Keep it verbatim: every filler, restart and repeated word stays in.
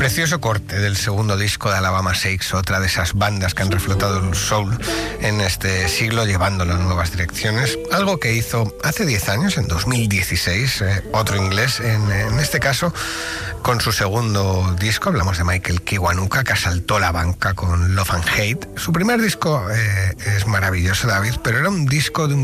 Precioso corte del segundo disco de Alabama Shakes, otra de esas bandas que han reflotado el soul en este siglo, llevándolo a nuevas direcciones. Algo que hizo hace diez años, en dos mil dieciséis, eh, otro inglés, en, en este caso con su segundo disco. Hablamos de Michael Kiwanuka, que asaltó la banca con Love and Hate. Su primer disco eh, es maravilloso, David, pero era un disco de un